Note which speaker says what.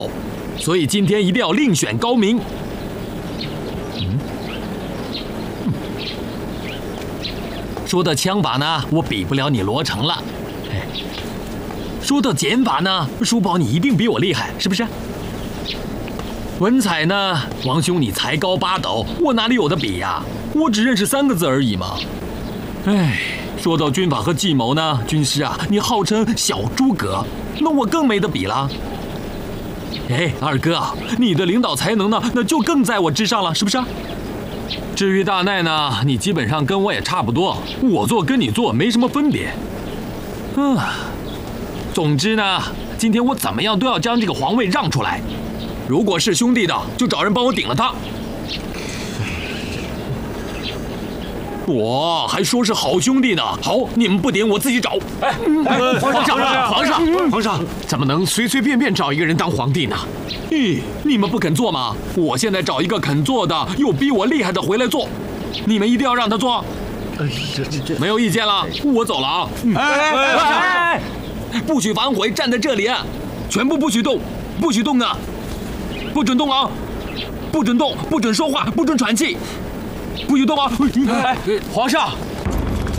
Speaker 1: 所以今天一定要另选高明。说到枪法呢，我比不了你罗成了。说到剑法呢，叔宝你一定比我厉害，是不是？文采呢，王兄你才高八斗，我哪里有的比呀？我只认识3个字而已嘛。说到军法和计谋呢，军师啊，你号称小诸葛，那我更没得比了。二哥，你的领导才能呢，那就更在我之上了，是不是？至于大奈呢，你基本上跟我也差不多，我做跟你做没什么分别。总之呢，今天我怎么样都要将这个皇位让出来。如果是兄弟的，就找人帮我顶了他。我还说是好兄弟呢。好，你们不顶，我自己找。
Speaker 2: 皇上，怎么能随随便便找一个人当皇帝呢？
Speaker 1: 你们不肯做吗？我现在找一个肯做的，又比我厉害的回来做，你们一定要让他做。没有意见了，我走了啊！不许反悔，站在这里，全部不许动，不许动啊！不准动啊！不准动，不准说话，不准喘气，不许动啊！
Speaker 2: 皇上。